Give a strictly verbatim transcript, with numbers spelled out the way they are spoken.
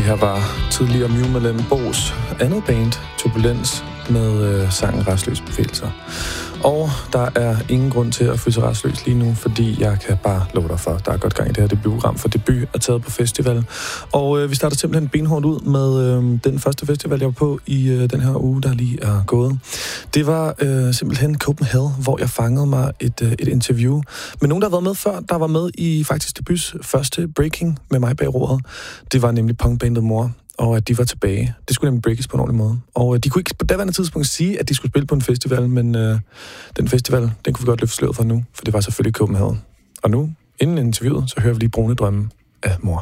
Det her var tidligere Mew Bo's andet band, Turbulens, med øh, sangen Rastløs Bevægelser. Og der er ingen grund til at føle sig rastløs lige nu, fordi jeg kan bare love dig for, der er godt gang i det her debutprogram, for debut er taget på festival. Og øh, vi starter simpelthen benhårdt ud med øh, den første festival, jeg var på i øh, den her uge, der lige er gået. Det var øh, simpelthen Copenhagen, hvor jeg fangede mig et, øh, et interview med nogen, der har været med før, der var med i faktisk debuts første Breaking med mig bag roret. Det var nemlig punkbandet Mor, og at de var tilbage. Det skulle nemlig breakes på en ordentlig måde. Og øh, de kunne ikke på daværende tidspunkt sige, at de skulle spille på en festival, men øh, den festival, den kunne vi godt løfte sløret for nu, for det var selvfølgelig Copenhagen. Og nu, inden interviewet, så hører vi lige Brune Drømme af Mor.